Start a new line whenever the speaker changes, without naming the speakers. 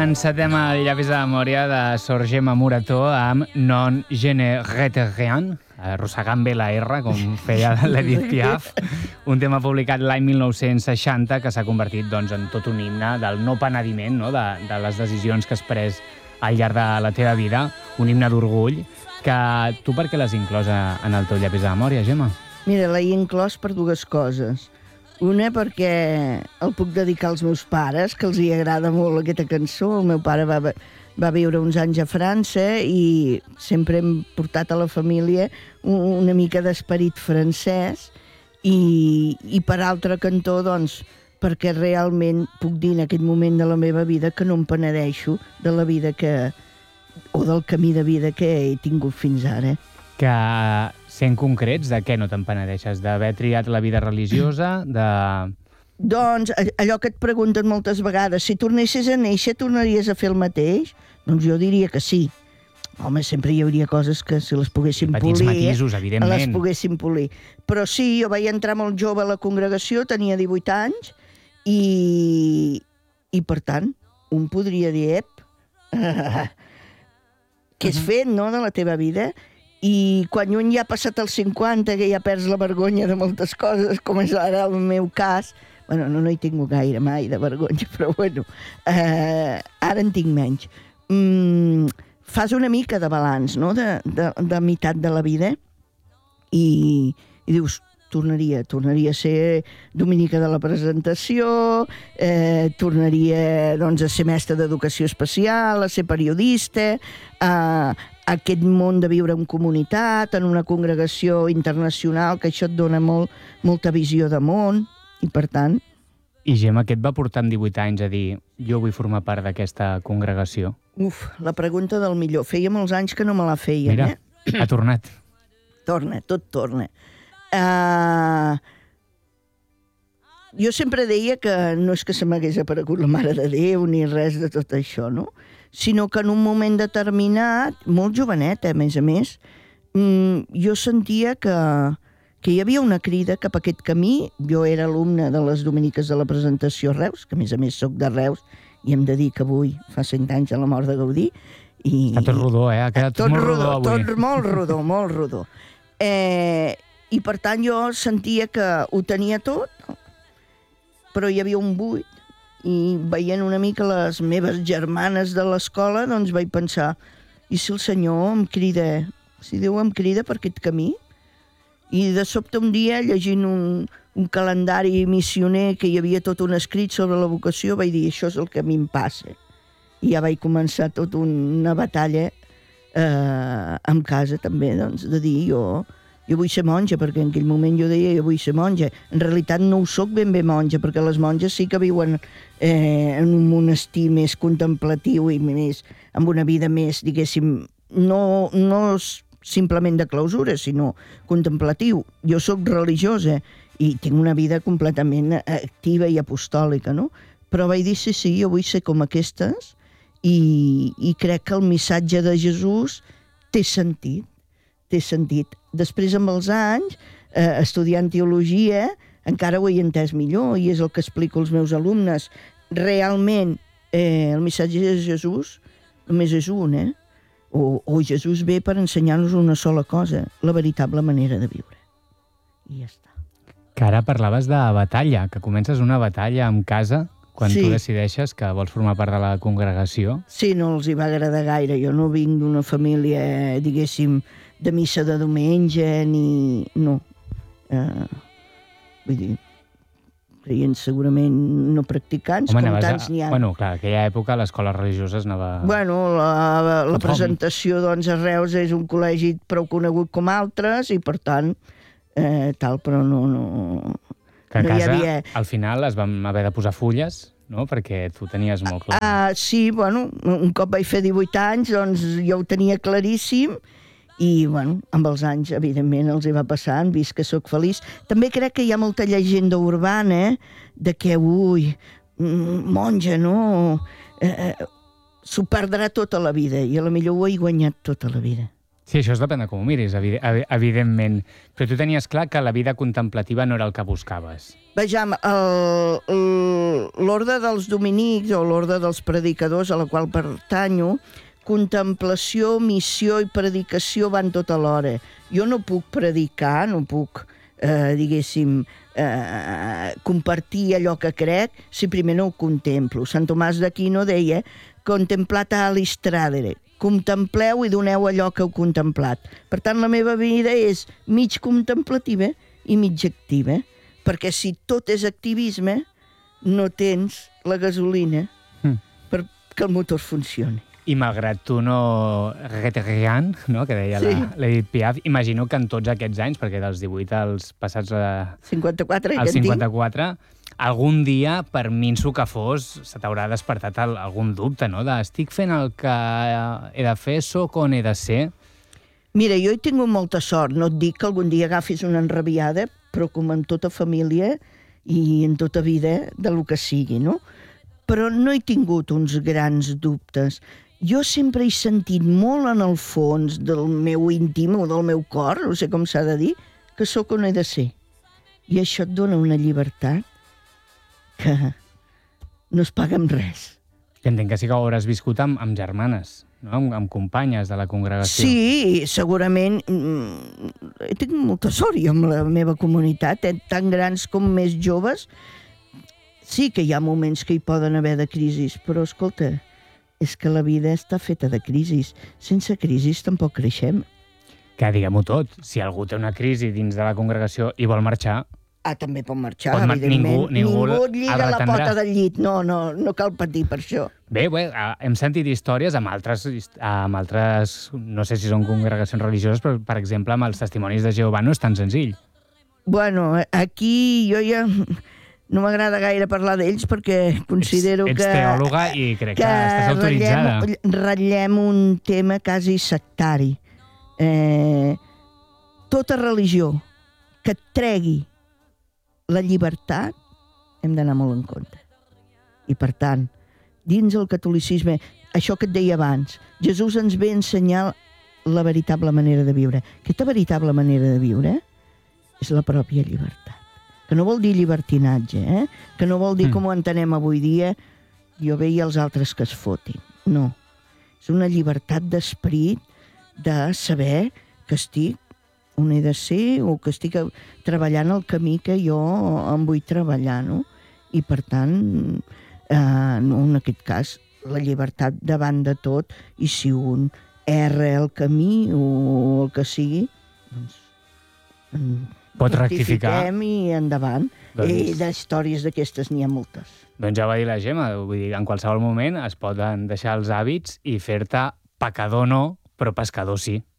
Encetem el llapis de memòria de Sor Gemma Morató amb Non je ne regrette rien, arrossegant bé la R, com feia l'Edith Piaf, un tema publicat l'any 1960 que s'ha convertit en tot un himne del no penediment, no? de les decisions que has pres al llarg de la teva vida, un himne d'orgull, que tu per què l'has inclòs en el teu llapis de memòria, Gemma?
Mira, l'he inclòs per dues coses. Una, perquè el puc dedicar als meus pares, que els hi agrada molt aquesta cançó. El meu pare va viure uns anys a França i sempre hem portat a la família una mica d'esperit francès i per altre cantó, doncs, perquè realment puc dir en aquest moment de la meva vida que no em penedeixo de la vida o del camí de vida que he tingut fins ara.
Que, sent concrets, de què no te'n penedeixes? D'haver triat la vida religiosa?
Doncs allò que et pregunten moltes vegades, si tornessis a néixer, tornaries a fer el mateix? Doncs jo diria que sí. Home, sempre hi hauria coses que si les poguéssim
petits
polir...
matisos, evidentment.
Les poguéssim polir. Però sí, jo vaig entrar molt jove a la congregació, tenia 18 anys, i per tant, un podria dir, què has fet, no?, de la teva vida. I quan un ja ha passat els 50, que ja perds la vergonya de moltes coses, com és ara el meu cas, bueno, no hi tinc gaire mai de vergonya, però bueno, ara en tinc menys. Fas una mica de balanç, no?, de meitat de la vida i dius, tornaria a ser dominica de la presentació, tornaria doncs, a ser mestre d'educació especial, a ser periodista, aquest món de viure en comunitat, en una congregació internacional, que això et dona molta visió de món, i per tant...
I Gemma, què et va portar amb 18 anys a dir jo vull formar part d'aquesta congregació?
La pregunta del millor. Feia molts anys que no me la feien,
Mira, ha tornat.
Tot torna. Jo sempre deia que no és que se m'hagués aparegut la Mare de Déu ni res de tot això, no? Sinó que en un moment determinat, molt joveneta, a més, jo sentia que hi havia una crida cap a aquest camí. Jo era alumne de les Dominiques de la Presentació a Reus, que a més soc de Reus, i hem de dir que avui fa 100 anys de la mort de Gaudí.
Està tot rodó, ha quedat tot molt rodó avui.
Tot molt rodó. I per tant jo sentia que ho tenia tot, però hi havia un buit, i veient una mica les meves germanes de l'escola, doncs vaig pensar, i si el Senyor em crida, si Déu em crida per aquest camí? I de sobte un dia, llegint un calendari missioner que hi havia tot un escrit sobre la vocació, vaig dir, això és el que a mi em passa. I ja vaig començar tota una batalla en casa també, doncs, de dir, jo vull ser monja, perquè en aquell moment jo deia jo vull ser monja. En realitat no ho soc ben bé monja, perquè les monges sí que viuen en un monestir més contemplatiu i més, amb una vida més, diguéssim, no simplement de clausura, sinó contemplatiu. Jo soc religiosa i tinc una vida completament activa i apostòlica, no? Però vaig dir, sí, jo vull ser com aquestes i crec que el missatge de Jesús té sentit. Després, amb els anys, estudiant teologia, encara ho he entès millor i és el que explico als meus alumnes. Realment, el missatge de Jesús només és un, o Jesús ve per ensenyar-nos una sola cosa, la veritable manera de viure. I ja està.
Que ara parlaves de batalla, que comences una batalla en casa quan tu decideixes que vols formar part de la congregació.
Sí, no els hi va agradar gaire. Jo no vinc d'una família, diguéssim, de missa de diumenge, ni... No. Vull dir, creients segurament no practicants, com tants n'hi ha.
Bueno, clar, aquella època l'escola religiosa es anava...
Bueno, la presentació, doncs, a Reus és un col·legi prou conegut com altres, i per tant, però no...
Que a casa, al final, es van haver de posar fulles, no?, perquè tu tenies molt clar.
Sí, bueno, un cop vaig fer 18 anys, doncs jo ho tenia claríssim, i, bueno, amb els anys, evidentment, els hi va passar, han vist que sóc feliç. També crec que hi ha molta llegenda urbana de que, monja, no? S'ho perdrà tota la vida, i a lo millor ho he guanyat tota la vida.
Sí, això depèn de com ho miris, evidentment. Però tu tenies clar que la vida contemplativa no era el que buscaves.
Vejam, l'ordre dels dominics o l'ordre dels predicadors a la qual pertanyo, contemplació, missió i predicació van tot alhora. Jo no puc predicar, no puc, compartir allò que crec si primer no ho contemplo. Sant Tomàs d'Aquino deia contemplata alis tradere, contempleu i doneu allò que heu contemplat. Per tant, la meva vida és mig contemplativa i mig activa, perquè si tot és activisme, no tens la gasolina perquè el motor funcioni.
I malgrat tu no reterrian, no? Que deia l'Edith Piaf, imagino que en tots aquests anys, perquè dels 18 als passats
54,
als 54, algun dia, per minso que fos, se t'haurà despertat algun dubte, no? Estic fent el que he de fer, soc on he de ser?
Mira, jo he tingut molta sort. No et dic que algun dia agafis una enrabiada, però com en tota família i en tota vida, de lo que sigui, no? Però no he tingut uns grans dubtes. Jo sempre he sentit molt en el fons del meu íntim o del meu cor, no sé com s'ha de dir, que sóc on he de ser. I això et dona una llibertat que no es paga amb res.
Que entenc que sí que ho hauràs viscut amb germanes, no? Amb companyes de la congregació.
Sí, segurament. He tingut molta sort jo amb la meva comunitat, tan grans com més joves. Sí que hi ha moments que hi poden haver de crisis, però escolta, és que la vida està feta de crisis. Sense crisis tampoc creixem.
Que diguem-ho tot, si algú té una crisi dins de la congregació i vol marxar...
també pot marxar, evidentment. Ningú lliga la pota del llit, no cal patir per això.
Bé, hem sentit històries amb altres, no sé si són congregacions religioses, però, per exemple, amb els testimonis de Jehovà no és tan senzill.
Bueno, aquí jo ja... No m'agrada gaire parlar d'ells perquè considero que...
Ets teòloga i crec que estàs autoritzada.
Ratllem un tema quasi sectari. Tota religió que et tregui la llibertat hem d'anar molt en compte. I per tant, dins el catolicisme, això que et deia abans, Jesús ens ve a ensenyar la veritable manera de viure. Aquesta veritable manera de viure és la pròpia llibertat. Que no vol dir llibertinatge, que no vol dir com ho entenem avui dia, jo veia els altres que es fotin. No. És una llibertat d'esperit, de saber que estic on he de ser o que estic treballant el camí que jo em vull treballar, no? I per tant, en aquest cas, la llibertat davant de tot, i si un erra el camí o el que sigui, doncs...
Pot rectificar.
I endavant. I d'històries d'aquestes n'hi ha moltes.
Doncs ja va dir la Gemma, vull dir, en qualsevol moment es poden deixar els hàbits i fer-te pecador no, però pescador sí.